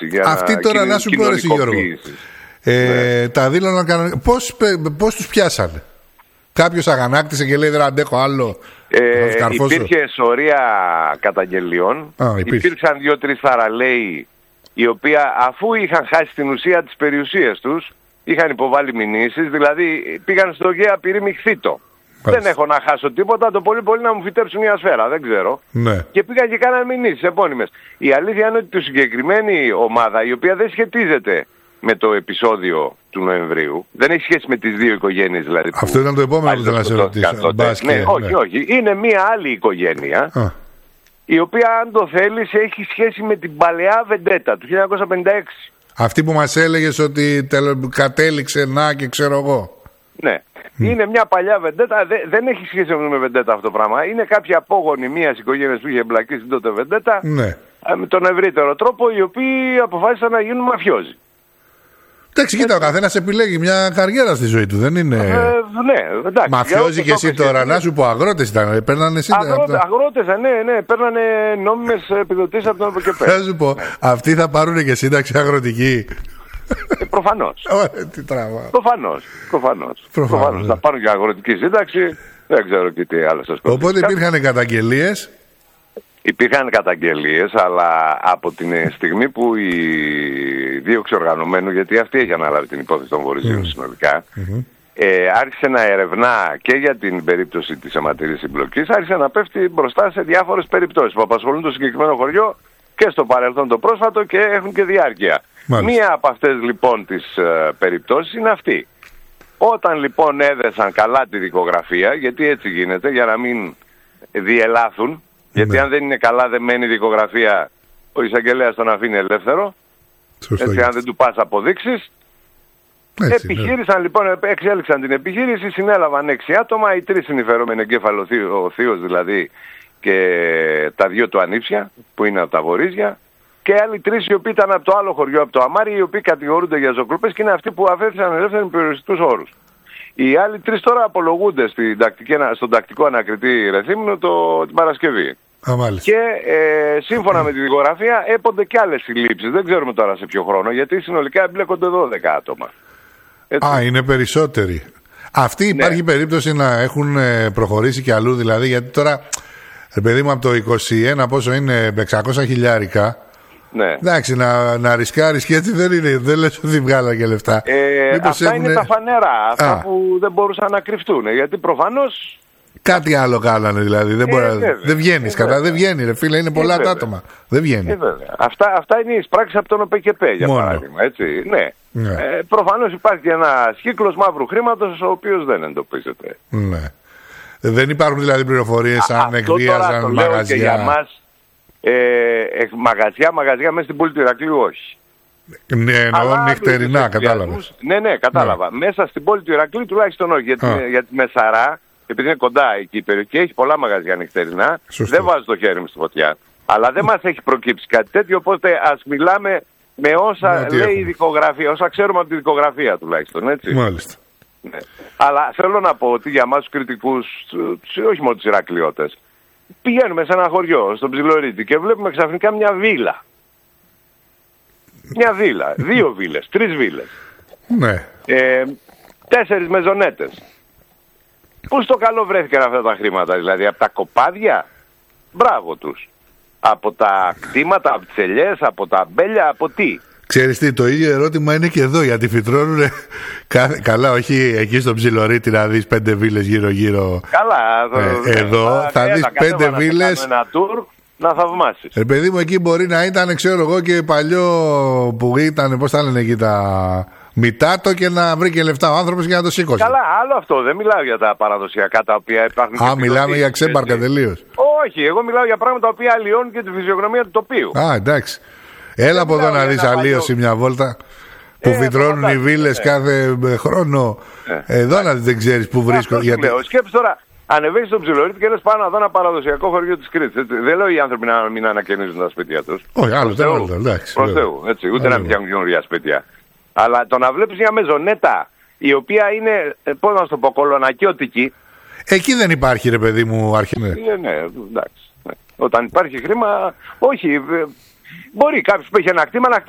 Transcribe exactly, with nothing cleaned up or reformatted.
έτσι. Για Αυτή να τώρα να σου πω, ρε Γιώργο. Ε, ναι. Τα δήλωναν κανονικά. Πώς, πώς τους πιάσανε? Κάποιος αγανάκτησε και λέει δεν αντέχω άλλο. Ε, υπήρχε σωρία καταγγελιών. Α, υπήρξαν δύο-τρεις θαραλέοι οι οποίοι αφού είχαν χάσει την ουσία της περιουσίας τους είχαν υποβάλει μηνύσεις, δηλαδή πήγαν στο ΓΕΑ πυρήμη χθήτο. Δεν έχω να χάσω τίποτα, το πολύ πολύ να μου φυτέψουν μια σφαίρα, δεν ξέρω. Ναι. Και πήγαν και κάναν μηνύσεις επώνυμες. Η αλήθεια είναι ότι η συγκεκριμένη ομάδα, η οποία δεν σχετίζεται με το επεισόδιο του Νοεμβρίου, δεν έχει σχέση με τις δύο οικογένειες δηλαδή. Αυτό ήταν το επόμενο που θέλω να σε ρωτήσω. Ναι, ναι, όχι, όχι. Είναι μια άλλη οικογένεια, Α. η οποία αν το θέλεις έχει σχέση με την παλαιά βεντέτα του χίλια εννιακόσια πενήντα έξι. Αυτή που μας έλεγες ότι κατέληξε να και ξέρω εγώ. Ναι. Mm. Είναι μια παλιά βεντέτα, δε, δεν έχει σχέση με βεντέτα αυτό το πράγμα. Είναι κάποια απόγονοι μιας οικογένειας που είχε εμπλακεί στην τότε βεντέτα, ναι. με τον ευρύτερο τρόπο, οι οποίοι αποφάσισαν να γίνουν μαφιόζοι. Εντάξει, κοίτα, ο καθένας επιλέγει μια καριέρα στη ζωή του, δεν είναι. Ε, ναι, εντάξει. Μαφιόζοι και εσύ τώρα, να σου πω, αγρότες ήταν. Παίρνανε εσύ. Αγρότε, αγρότες, ναι, ναι, παίρνανε νόμιμες επιδοτήσεις από τον από και πέρα. Θα σου πω, αυτοί θα πάρουν και σύνταξη αγροτική. Ε, προφανώς. Ωραία, τι τραβά. Προφανώς. Προφανώς. Προφανώς. Θα πάρουν και αγροτική σύνταξη. Δεν ξέρω και τι άλλο σας πω. Οπότε υπήρχαν καταγγελίες. Υπήρχαν καταγγελίες, αλλά από την στιγμή που η δίωξη οργανωμένου, γιατί αυτή έχει αναλάβει την υπόθεση των Βορειζίων mm. συνολικά, mm-hmm. ε, άρχισε να ερευνά και για την περίπτωση της αιματηρής συμπλοκής, άρχισε να πέφτει μπροστά σε διάφορες περιπτώσεις που απασχολούν το συγκεκριμένο χωριό και στο παρελθόν το πρόσφατο και έχουν και διάρκεια. Μάλιστα. Μία από αυτές λοιπόν τις ε, περιπτώσεις είναι αυτή. Όταν λοιπόν έδεσαν καλά τη δικογραφία, γιατί έτσι γίνεται, για να μην διελάθουν, γιατί ναι. αν δεν είναι καλά δεμένη η δικογραφία, ο εισαγγελέας τον αφήνει ελεύθερο. Σωστό, έτσι, αν δεν του πας αποδείξεις. Έτσι, επιχείρησαν ναι. λοιπόν, εξέλιξαν την επιχείρηση, συνέλαβαν έξι άτομα, οι τρεις συνηφερόμενοι εγκέφαλο, ο θείος δηλαδή και τα δυο του ανήψια, που είναι από τα Βορίζια, και άλλοι τρεις οι οποίοι ήταν από το άλλο χωριό, από το Αμάρι, οι οποίοι κατηγορούνται για ζωοκλοπές και είναι αυτοί που αφέθησαν ελεύθεροι με περιοριστικούς όρους. Οι άλλοι τρεις τώρα απολογούνται στην τακτική, στον τακτικό ανακριτή Ρεθύμνου το, την Παρασκευή. Α, και ε, σύμφωνα με τη δικογραφία έπονται και άλλες συλλήψεις. Δεν ξέρουμε τώρα σε ποιο χρόνο, γιατί συνολικά εμπλέκονται δώδεκα άτομα. Έτσι. Α, είναι περισσότεροι. Αυτοί υπάρχει ναι. περίπτωση να έχουν προχωρήσει και αλλού, δηλαδή, γιατί τώρα, παιδί μου, από το είκοσι ένα πόσο είναι, εξακόσια χιλιάρικα. Ναι. Εντάξει, να, να ρισκάρεις και έτσι δεν είναι, δεν λες ότι βγάλα και λεφτά. Ε, αυτά έχουνε... είναι τα φανερά, αυτά Α. που δεν μπορούσαν να κρυφτούν, γιατί προφανώς... Κάτι άλλο κάνανε δηλαδή, δεν, μπορεί, ε, βέβαια, δεν βγαίνεις, ε, κατά, δεν βγαίνει ρε φίλε, είναι πολλά ε, τα άτομα, δεν βγαίνει. Ε, αυτά, αυτά είναι οι εισπράξεις από τον ΟΠΕΚΕΠΕ για Μόνο. παράδειγμα, έτσι, ναι. ναι. Ε, προφανώς υπάρχει ένα κύκλος μαύρου χρήματος ο οποίος δεν εντοπίζεται. Ναι. Δεν υπάρχουν δηλαδή πληροφορίες Α, αν εκβίαζαν μαγαζιά. Και για μας, Ε, ε, μαγαζιά, μαγαζιά μέσα στην πόλη του Ηρακλείου όχι. Ναι, εννοώ νυχτερινά, κατάλαβες. Ναι, ναι, κατάλαβα. Ναι. Μέσα στην πόλη του Ηρακλείου τουλάχιστον όχι. Γιατί, για τη Μεσαρά, επειδή είναι κοντά εκεί η περιοχή, έχει πολλά μαγαζιά νυχτερινά. Σωστό. Δεν βάζω το χέρι μου στη φωτιά. Αλλά δεν μας έχει προκύψει κάτι τέτοιο, οπότε ας μιλάμε με όσα ναι, λέει έχουμε. η δικογραφία, όσα ξέρουμε από τη δικογραφία τουλάχιστον, έτσι. Μάλιστα. Ναι. Αλλά θέλω να πω ότι για μας τους κριτικούς, όχι μόνο τους Ηρακλειώτες, πηγαίνουμε σε ένα χωριό, στον Ψιλορίτη, και βλέπουμε ξαφνικά μια βίλα. Μια βίλα, δύο βίλες, τρεις βίλες. Ναι. Ε, τέσσερις μεζονέτες. Πού στο καλό βρέθηκαν αυτά τα χρήματα, δηλαδή από τα κοπάδια, μπράβο τους. Από τα κτήματα, από τις ελιές, από τα μπέλια, από τι. Ξέρεις τι, το ίδιο ερώτημα είναι και εδώ, γιατί φυτρώνουν καλά, όχι εκεί στο Ψιλορίτη να δεις πέντε βίλες γύρω-γύρω. Καλά, ε, εδώ θα δεις πέντε βίλες. Ένα tour να θαυμάσεις. Ε, παιδί μου, εκεί μπορεί να ήταν, ξέρω εγώ, και παλιό που ήταν, πώς τα λένε εκεί τα μητάτο, και να βρει και λεφτά ο άνθρωπος για να το σήκωσε. Καλά, άλλο αυτό. Δεν μιλάω για τα παραδοσιακά τα οποία υπάρχουν. Α, μιλάμε για ξέμπαρκα τελείως. Όχι, εγώ μιλάω για πράγματα τα οποία αλλοιώνουν και τη φυσιογνωμία του τοπίου. Α, εντάξει. Έλα από εδώ να δεις αλλίωση μια βόλτα που ε, φυτρώνουν οι βίλες ε. κάθε χρόνο. Ε. Εδώ να δεν ξέρεις που βρίσκονται. Γιατί... Σκέψου τώρα, ανεβαίνεις στο Ψιλορίτη και λες πάνω να δω ένα παραδοσιακό χωριό της Κρήτης. Δεν λέω οι άνθρωποι να μην ανακαινίζουν τα σπίτια τους. Όχι, άλλο δεν άλλο. Εντάξει. Προς Θεού, έτσι, ούτε να φτιάχνουν καινούργια σπίτια. Αλλά το να βλέπεις μια μεζονέτα η οποία είναι, πώς να σου το πω, κολονακιώτικη. Εκεί δεν υπάρχει, ρε παιδί μου, αρχή. Ναι, ναι, εντάξει. Ναι. Όταν υπάρχει χρήμα, όχι. Μπορεί κάποιος που έχει ένα κτήμα να χτίσει